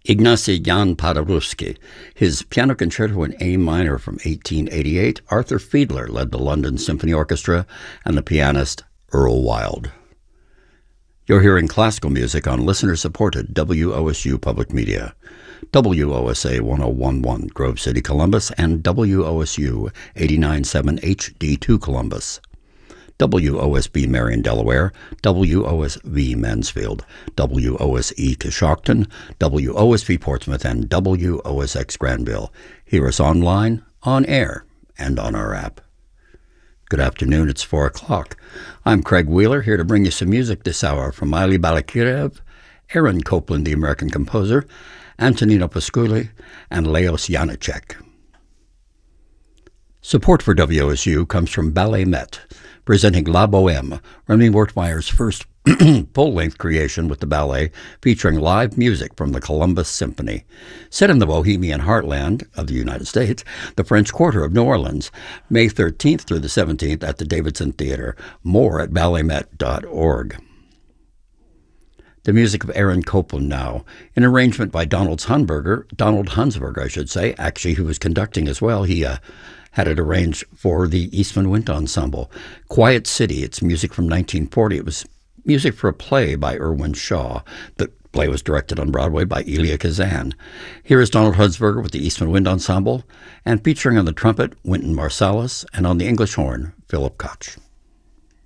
Ignacy Jan Paderewski. His piano concerto in A minor from 1888, Arthur Fiedler led the London Symphony Orchestra, and the pianist Earl Wild. You're hearing classical music on listener-supported WOSU Public Media. WOSA 1011 Grove City, Columbus, and WOSU 89.7 HD2 Columbus. WOSB Marion, Delaware, WOSV Mansfield, WOSE Coshocton, WOSV Portsmouth, and WOSX Granville. Hear us online, on air, and on our app. Good afternoon, it's 4 o'clock. I'm Craig Wheeler, here to bring you some music this hour from Miley Balakirev, Aaron Copland, the American composer, Antonino Pasculi, and Leos Janicek. Support for WOSU comes from Ballet Met, presenting La Bohème, Remy Wertmeyer's first full-length creation with the ballet, featuring live music from the Columbus Symphony. Set in the Bohemian heartland of the United States, the French Quarter of New Orleans, May 13th through the 17th at the Davidson Theater. More at balletmet.org. The music of Aaron Copland now, an arrangement by Donald Hunsberger, I should say. Actually, who was conducting as well. He had it arranged for the Eastman Wind Ensemble. Quiet City, it's music from 1940. It was music for a play by Irwin Shaw. The play was directed on Broadway by Elia Kazan. Here is Donald Hunsberger with the Eastman Wind Ensemble, and featuring on the trumpet, Wynton Marsalis, and on the English horn, Philip Koch.